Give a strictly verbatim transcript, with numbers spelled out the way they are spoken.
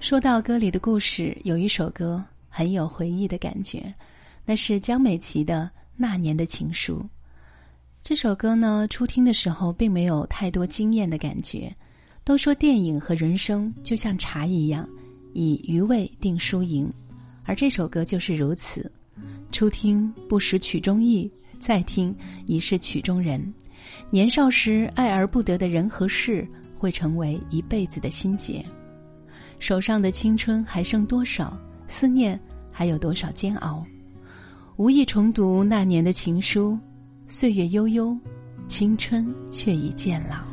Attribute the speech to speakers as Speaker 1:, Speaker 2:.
Speaker 1: 说到歌里的故事，有一首歌很有回忆的感觉，那是江美琪的《那年的情书》。这首歌呢，初听的时候并没有太多惊艳的感觉。都说电影和人生就像茶一样，以余味定输赢，而这首歌就是如此。初听不识曲中意，再听已是曲中人。年少时爱而不得的人和事，会成为一辈子的心结。手上的青春还剩多少，思念还有多少煎熬。无意重读那年的情书，岁月悠悠，青春却已渐老。